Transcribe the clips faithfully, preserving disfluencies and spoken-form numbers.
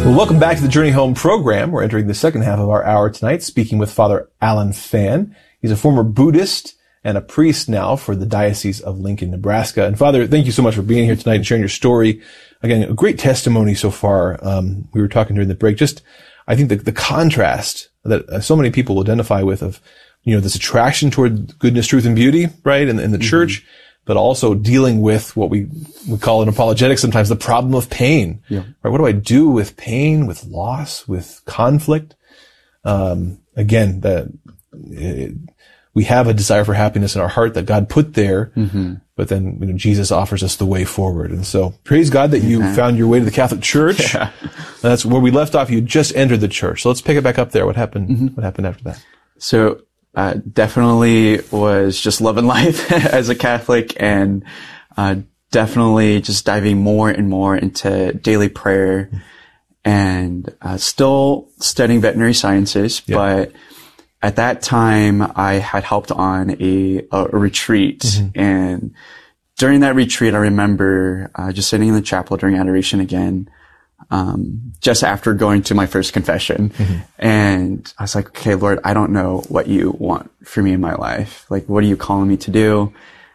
Well, welcome back to the Journey Home program. We're entering the second half of our hour tonight, speaking with Father Alan Phan. He's a former Buddhist and a priest now for the Diocese of Lincoln, Nebraska. And Father, thank you so much for being here tonight and sharing your story. Again, a great testimony so far. Um, we were talking during the break. Just, I think the, the contrast that uh, so many people identify with of, you know, this attraction toward goodness, truth, and beauty, right, in, in the mm-hmm. church, but also dealing with what we, we call in apologetics sometimes the problem of pain. Yeah. Right? What do I do with pain, with loss, with conflict? Um, again, that it, we have a desire for happiness in our heart that God put there, mm-hmm. but then, you know, Jesus offers us the way forward. And so praise God that you mm-hmm. found your way to the Catholic Church. Yeah. That's where we left off. You just entered the church. So let's pick it back up there. What happened? Mm-hmm. What happened after that? So, Uh, definitely was just loving life as a Catholic, and uh, definitely just diving more and more into daily prayer, and uh, still studying veterinary sciences. Yeah. But at that time, I had helped on a, a, a retreat, mm-hmm. and during that retreat, I remember uh, just sitting in the chapel during adoration again. Um, just after going to my first confession. Mm-hmm. And I was like, okay, Lord, I don't know what you want for me in my life. Like, what are you calling me to do?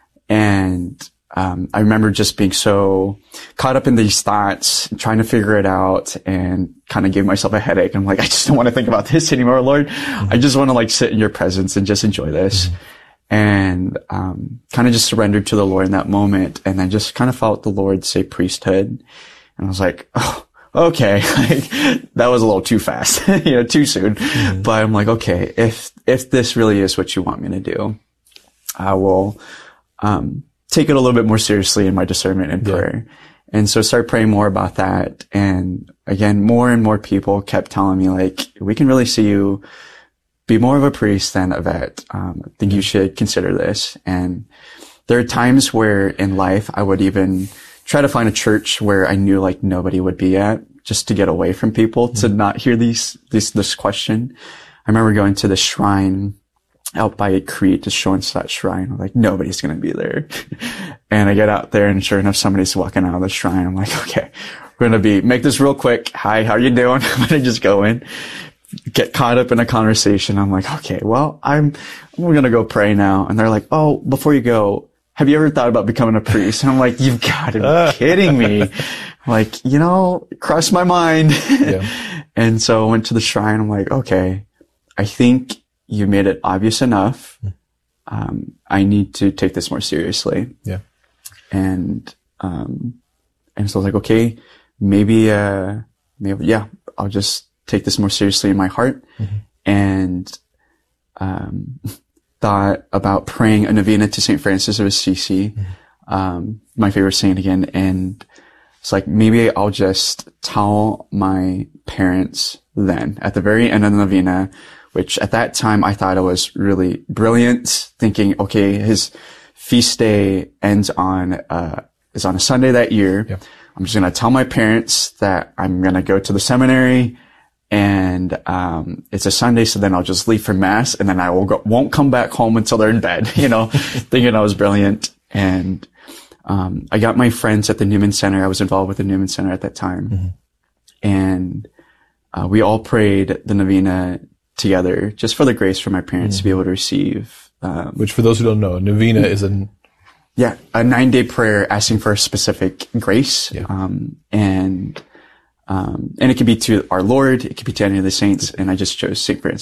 And, um, I remember just being so caught up in these thoughts, trying to figure it out, and kind of gave myself a headache. I'm like, I just don't want to think about this anymore, Lord. Mm-hmm. I just want to like sit in your presence and just enjoy this. Mm-hmm. And, um, kind of just surrendered to the Lord in that moment. And I just kind of felt the Lord say priesthood. And I was like, oh, okay, like, that was a little too fast, you know, too soon. Mm-hmm. But I'm like, okay, if, if this really is what you want me to do, I will, um, take it a little bit more seriously in my discernment and prayer. Yeah. And so start praying more about that. And again, more and more people kept telling me, like, we can really see you be more of a priest than a vet. Um, I think you should consider this. And there are times where in life I would even try to find a church where I knew like nobody would be at, just to get away from people, mm-hmm. to not hear these, this, this question. I remember going to the shrine out by Crete, just showing to that shrine. Like, nobody's going to be there. And I get out there, and sure enough, somebody's walking out of the shrine. I'm like, okay, we're going to be, make this real quick. Hi, how you doing? I'm going to just go in, get caught up in a conversation. I'm like, okay, well, I'm, we're going to go pray now. And they're like, oh, before you go, have you ever thought about becoming a priest? And I'm like, you've got to be kidding me. Like, you know, crossed my mind. Yeah. And so I went to the shrine. I'm like, okay, I think you made it obvious enough. Um, I need to take this more seriously. Yeah. And, um, and so I was like, okay, maybe, uh, maybe, yeah, I'll just take this more seriously in my heart. Mm-hmm. And, um, thought about praying a novena to Saint Francis of Assisi, mm-hmm. um, my favorite saint again. And it's like, maybe I'll just tell my parents then at the very end of the novena, which at that time I thought it was really brilliant, thinking, okay, his feast day ends on, uh, is on a Sunday that year. Yep. I'm just going to tell my parents that I'm going to go to the seminary, and, um, it's a Sunday, so then I'll just leave for mass, and then I will go, won't come back home until they're in bed, you know, thinking I was brilliant. And, um, I got my friends at the Newman Center. I was involved with the Newman Center at that time. Mm-hmm. And, uh, we all prayed the novena together, just for the grace for my parents mm-hmm. to be able to receive. Um, Which, for those who don't know, novena is an yeah a nine day prayer asking for a specific grace, yeah. um, and um, and it could be to our Lord, it could be to any of the saints, and I just chose Saint Francis